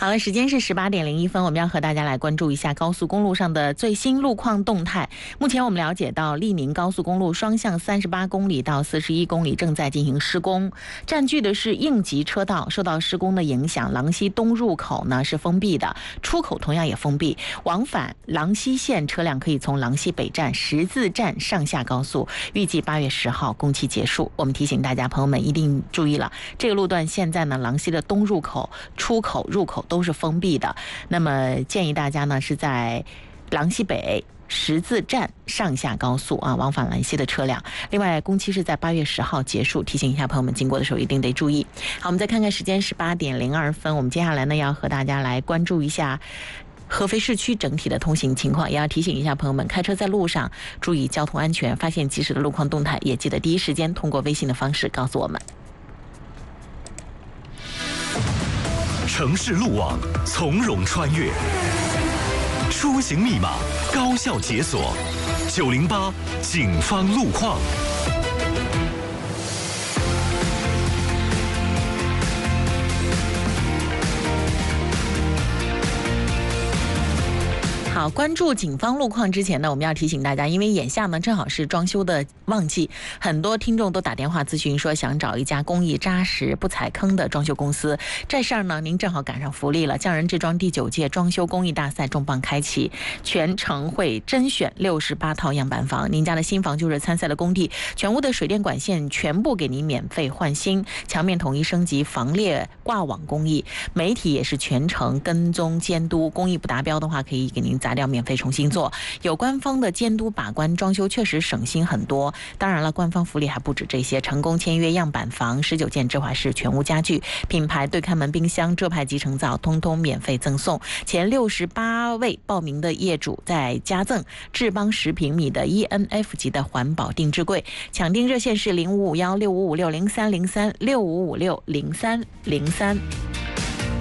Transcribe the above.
好了，时间是18:01，我们要和大家来关注一下高速公路上的最新路况动态。目前我们了解到，利宁高速公路双向38公里到41公里正在进行施工，占据的是应急车道。受到施工的影响，郎溪东入口呢是封闭的，出口同样也封闭。往返郎溪线车辆可以从郎溪北站、十字站上下高速，预计8月10号工期结束。我们提醒大家，朋友们一定注意了，这个路段现在呢，郎溪的东入口、出口、入口都是封闭的。那么建议大家呢是在郎溪北十字站上下高速往返兰溪的车辆。另外，工期是在8月10号结束，提醒一下朋友们经过的时候一定得注意。好，我们再看看时间18:02，我们接下来呢要和大家来关注一下合肥市区整体的通行情况，也要提醒一下朋友们，开车在路上注意交通安全，发现及时的路况动态，也记得第一时间通过微信的方式告诉我们。 城市路网从容穿越，出行密码高效解锁，908警方路况。 好，关注警方路况之前呢，我们要提醒大家，因为眼下呢正好是装修的旺季，很多听众都打电话咨询说想找一家工艺扎实不踩坑的装修公司。这事儿呢，您正好赶上福利了，匠人制装第9届装修工艺大赛重磅开启，全程会甄选68套样板房，您家的新房就是参赛的工地，全屋的水电管线全部给您免费换新，墙面统一升级防裂挂网工艺，媒体也是全程跟踪监督，工艺不达标的话可以给您砸掉免费重新做，有官方的监督把关，装修确实省心很多。当然了，官方福利还不止这些，成功签约样板房、19件智华式全屋家具、品牌对开门冰箱、浙派集成灶通通免费赠送，前68位报名的业主再加赠智邦10平米的 ENF 级的环保定制柜。抢订热线是05516556030365560303。